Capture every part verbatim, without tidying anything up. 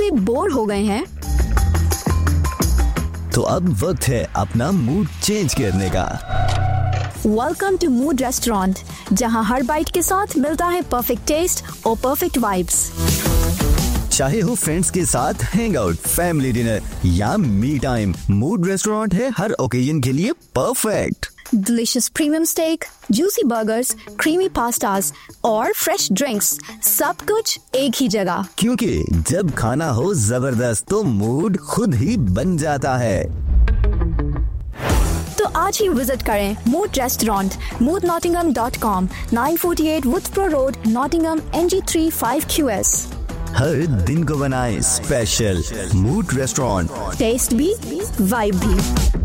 से बोर हो गए हैं? तो अब वक्त है अपना मूड चेंज करने का। वेलकम टू मूड रेस्टोरेंट, जहां हर बाइट के साथ मिलता है परफेक्ट टेस्ट और परफेक्ट वाइब्स। चाहे हो फ्रेंड्स के साथ हैंग आउट, फैमिली डिनर या मी टाइम, मूड रेस्टोरेंट है हर ओकेजन के लिए perfect. Delicious premium stake, juicy burgers, creamy pastas और फ्रेश ड्रिंक्स, सब कुछ एक ही जगह। क्योंकि जब खाना हो जबरदस्त तो मूड खुद ही बन जाता है। तो आज ही विजिट करें mood restaurant, mood Nottingham dot com, nine forty eight वुड्सबरो road, Nottingham, N G three five Q S. हर दिन को बनाए स्पेशल। मूड रेस्टोरेंट, टेस्ट भी वाइब भी।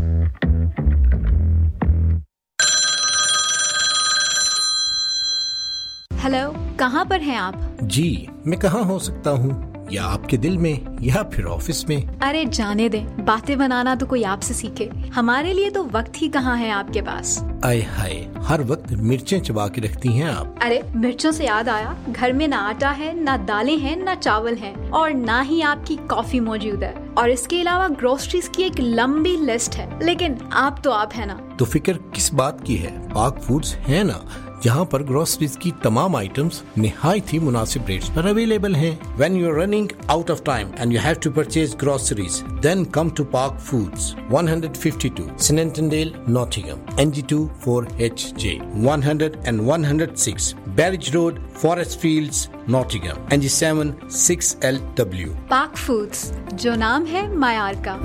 हेलो, कहाँ पर हैं आप? जी, मैं कहाँ हो सकता हूँ, या आपके दिल में या फिर ऑफिस में? अरे जाने दें, बातें बनाना तो कोई आपसे सीखे, हमारे लिए तो वक्त ही कहाँ है आपके पास। आय हाय, हर वक्त मिर्चें चबा के रखती हैं आप। अरे मिर्चों से याद आया, घर में ना आटा है, ना दालें हैं, ना चावल हैं, और ना ही आपकी कॉफी मौजूद है, और इसके अलावा ग्रोसरीज की एक लंबी लिस्ट है। लेकिन आप तो आप है ना। तो फिक्र किस बात की है, पाक फूड्स है ना, जहाँ पर ग्रोसरीज की तमाम आइटम्स निहायत ही मुनासिब रेट्स पर अवेलेबल हैं। When you are running out of time and you have to purchase groceries, then come to Park Foods, one fifty-two Snentondale, Nottingham, N G two four H J, one hundred and one oh six Barrage Road, Forest Fields, Nottingham, N G seven six L W। पाक foods, जो नाम है मायार का।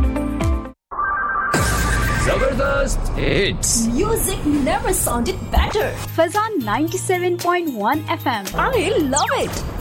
जबरदस्त hits, music never sounded better. Fazan ninety-seven point one F M। I love it.